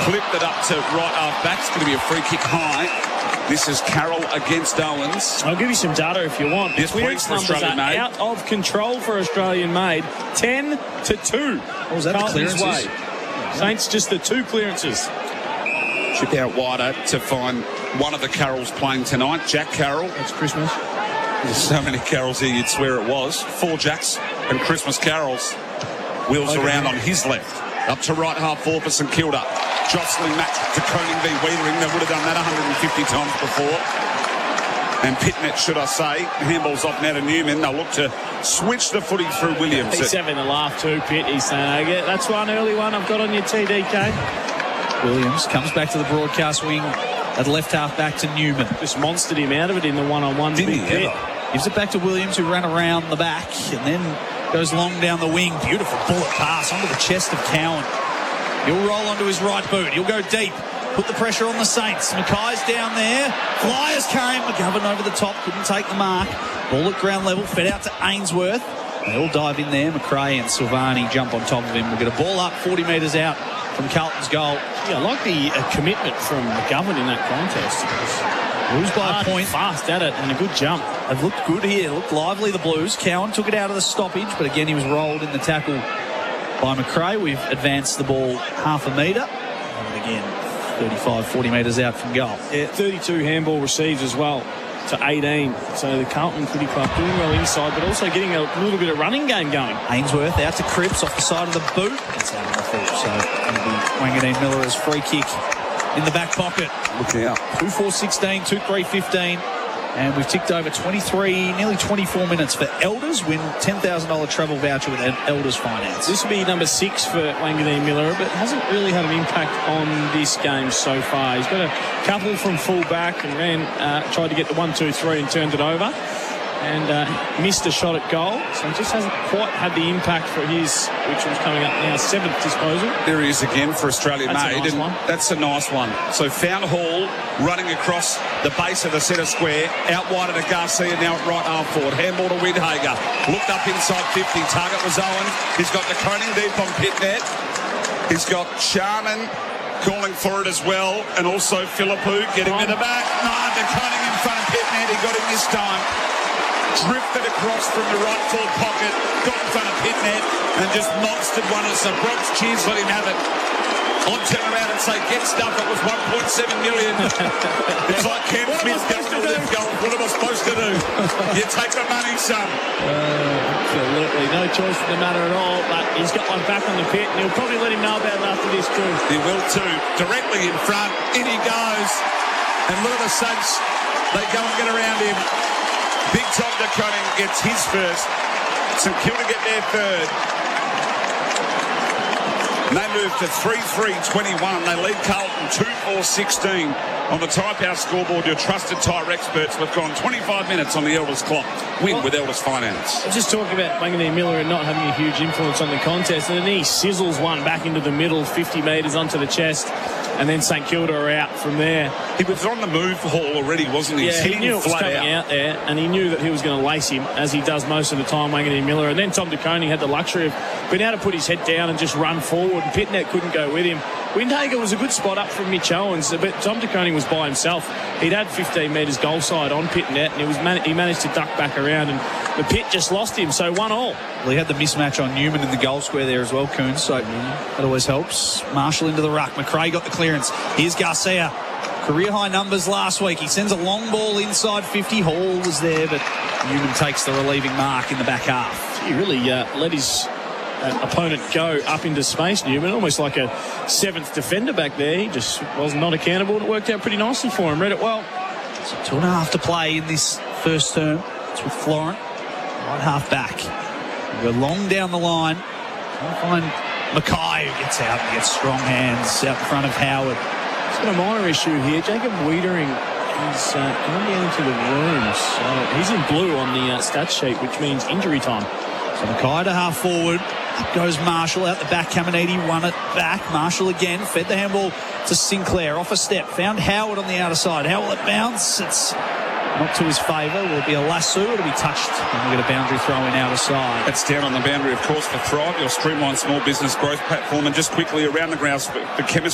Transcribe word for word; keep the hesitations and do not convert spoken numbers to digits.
Clipped it up to right half back. It's going to be a free kick high. This is Carroll against Owens. I'll give you some data if you want. Yes, clearance please, for numbers Australian are made. out of control for Australian made. ten to two. What was that, the Carlton's clearances? way. Saints just the two clearances. Chip out wider to find one of the Carrolls playing tonight. Jack Carroll. That's Christmas. There's so many Carrolls here you'd swear it was. Four Jacks and Christmas Carols. Wheels Okay. around on his left. Up to right half four for St Kilda. Jostling match to Koning v Wiedering. They would have done that one hundred fifty times before. And Pitnet, should I say. Handball's off now to Newman. They'll look to switch the footy through Williams. He's having a laugh too, Pitt. He's saying, I get that's one early one I've got on your T D K. Williams comes back to the broadcast wing at left half back to Newman. Just monstered him out of it in the one-on-one. Didn't Big he Pitt. ever? Gives it back to Williams, who ran around the back and then goes long down the wing. Beautiful bullet pass onto the chest of Cowan. He'll roll onto his right boot. He'll go deep. Put the pressure on the Saints. Mackay's down there. Flyers came. McGovern over the top. Couldn't take the mark. Ball at ground level. Fed out to Ainsworth. They all dive in there. McRae and Silvani jump on top of him. We'll get a ball up forty metres out from Carlton's goal. Yeah, I like the uh, commitment from McGovern in that contest. Lose by Hard a point. and fast at it and a good jump. They've looked good here. Looked lively, the Blues. Cowan took it out of the stoppage, but again he was rolled in the tackle by McRae. We've advanced the ball half a metre. And again, thirty-five, forty metres out from goal. Yeah, thirty-two handball receives as well to eighteen. So the Carlton Footy Club doing well inside, but also getting a little bit of running game going. Ainsworth out to Cripps off the side of the boot. It's out of the foot. So it'll be Wanganeen Miller's free kick in the back pocket. Look out. two four sixteen, two three fifteen. And we've ticked over twenty-three, nearly twenty-four minutes for Elders. Win ten thousand dollars travel voucher with Elders Finance. This will be number six for Wanganeen Miller, but hasn't really had an impact on this game so far. He's got a couple from full back and ran, uh, tried to get the one, two, three and turned it over. And uh, missed a shot at goal, so he just hasn't quite had the impact for his, which was coming up now, seventh disposal. There he is again for Australia That's a made. nice and one. That's a nice one. So found Hall running across the base of the centre square. Out wide to Garcia, now at right half forward. Handball to Widhager. Looked up inside fifty. Target was Owen. He's got the Koning deep on Pitnet. He's got Sharman calling for it as well. And also Philippou getting to the back. No, the Koning in front of Pitnet. He got him this time. Drifted across from the right forward pocket, got in front of Pitnet and just monstered one as the Bronx cheers let him have it. I'll turn around and say, get stuff, it was one point seven million. It's like Ken Smith going to left goal. What am I supposed to do? You take the money, son. Uh, absolutely, no choice in the matter at all, but he's got one back on the pit and he'll probably let him know about it after this too. He will too. Directly in front, in he goes. And look at the Saints, they go and get around him. Big Tom de Koning gets his first. St Kilda get their third. And they move to three three twenty-one. They lead Carlton two four sixteen. On the Tyre Power scoreboard, your trusted tyre experts. We've gone twenty-five minutes on the Elders clock. Win Well, with Elders Finance. I was just talking about Wanganeen Miller and not having a huge influence on the contest, and then he sizzles one back into the middle, fifty metres onto the chest, and then St Kilda are out from there. He was on the move for Hall already, wasn't he? Yeah, He's he hitting knew it was flat coming out. out there, and he knew that he was going to lace him, as he does most of the time, Wanganeen Miller. And then Tom de Koning had the luxury of being able to put his head down and just run forward, and Pitnet couldn't go with him. Windhager was a good spot up from Mitch Owens, but Tom de Koning was by himself. He'd had fifteen metres goal side on Pitnet, and he, was man- he managed to duck back around, and the Pit just lost him, so one all. Well, he had the mismatch on Newman in the goal square there as well, Coons, so that always helps. Marshall into the ruck. McRae got the clearance. Here's Garcia. Career high numbers last week. He sends a long ball inside fifty. Hall was there, but Newman takes the relieving mark in the back half. He really uh, let his uh, opponent go up into space, Newman, almost like a seventh defender back there. He just was not accountable, and it worked out pretty nicely for him. Read it well. So two and a half to play in this first term. It's with Florent, right half back. We go long down the line. Trying to find Mackay, who gets out and gets strong hands out in front of Howard. He's got a minor issue here. Jacob Wiedering is uh, gone down into the room. So he's in blue on the uh, stats sheet, which means injury time. So Mackay to half forward. Up goes Marshall out the back. Caminiti won it back. Marshall again fed the handball to Sinclair off a step. Found Howard on the outer side. How will it bounce? It's not to his favour. Will it be a lasso? It'll be touched. And we'll get a boundary throw in outer side. That's down on the boundary, of course, for Thrive, your streamlined small business growth platform. And just quickly around the grounds for, for chemistry.